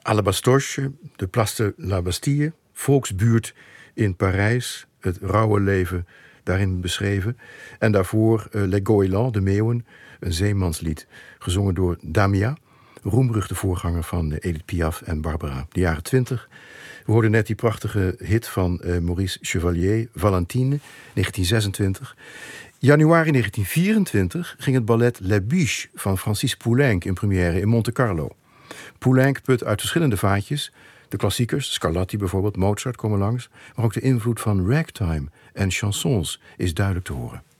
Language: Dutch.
à la Bastoche, de Place de la Bastille, volksbuurt in Parijs, het rauwe leven daarin beschreven. En daarvoor Les Goélands, de Meeuwen, een zeemanslied, gezongen door Damia, roemruchte voorganger van Edith Piaf en Barbara. De jaren 20. We hoorden net die prachtige hit van Maurice Chevalier, Valentine, 1926. Januari 1924 ging het ballet La Biche van Francis Poulenc in première in Monte Carlo. Poulenc put uit verschillende vaatjes. De klassiekers, Scarlatti bijvoorbeeld, Mozart komen langs. Maar ook de invloed van ragtime en chansons is duidelijk te horen.